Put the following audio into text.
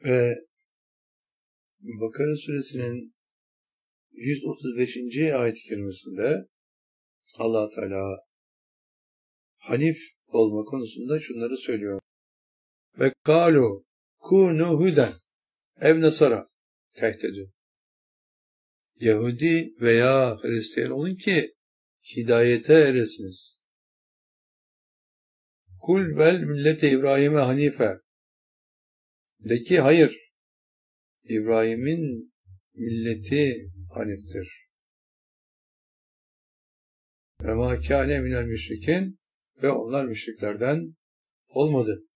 Ve Bakara suresinin 135. ayet-i kerimesinde Allah Teala Hanif olma konusunda şunları söylüyor. Ve kâlu kûnû hüden ev nasara tehdidü. Yahudi veya Hristiyan olun ki hidayete eresiniz. Kul vel millete İbrahim'e hanife. De ki hayır, İbrahim'in milleti haniftir. Ve mâ kâne minel müşrikin, ve onlar müşriklerden olmadı.